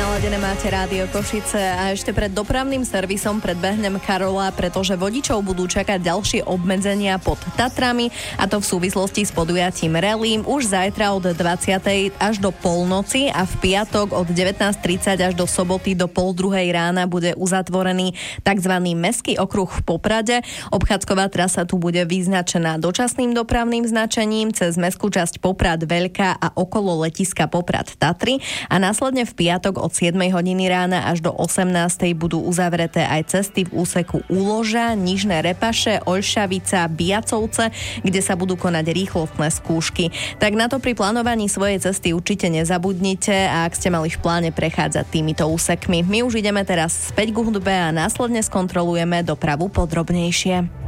Naladené máte Rádio Košice a ešte pred dopravným servisom predbehnem Karola, pretože vodičov budú čakať ďalšie obmedzenia pod Tatrami, a to v súvislosti s podujatím rally. Už zajtra od 20. až do polnoci a v piatok od 19:30 až do soboty do 1:30 rána bude uzatvorený tzv. Mestský okruh v Poprade. Obchádzková trasa tu bude vyznačená dočasným dopravným značením cez mestskú časť Poprad Veľká a okolo letiska Poprad Tatry a následne v piatok od 7 hodiny rána až do 18. budú uzavreté aj cesty v úseku Úloža, Nižné Repaše, Oľšavica, Biacovce, kde sa budú konať rýchlostné skúšky. Tak na to pri plánovaní svojej cesty určite nezabudnite, a ak ste mali v pláne prechádzať týmito úsekmi. My už ideme teraz späť k hudbe a následne skontrolujeme dopravu podrobnejšie.